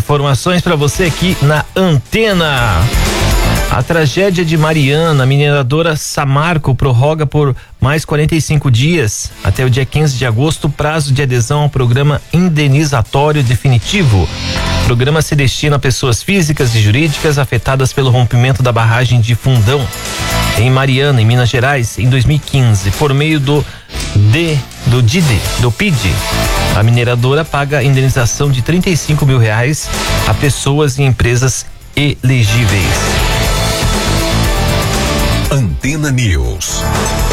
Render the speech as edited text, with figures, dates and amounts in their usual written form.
Informações para você aqui na Antena. A tragédia de Mariana, a mineradora Samarco prorroga por mais 45 dias, até o dia 15 de agosto, o prazo de adesão ao programa indenizatório definitivo. O programa se destina a pessoas físicas e jurídicas afetadas pelo rompimento da barragem de Fundão, em Mariana, em Minas Gerais, em 2015, por meio do PID. A mineradora paga a indenização de R$35 mil a pessoas e empresas elegíveis. Antena News.